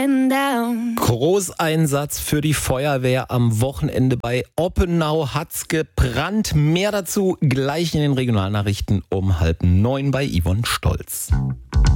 getting down. Großeinsatz für die Feuerwehr am Wochenende bei Oppenau hat's gebrannt. Mehr dazu gleich in den Regionalnachrichten um 8:30 bei Yvonne Stolz.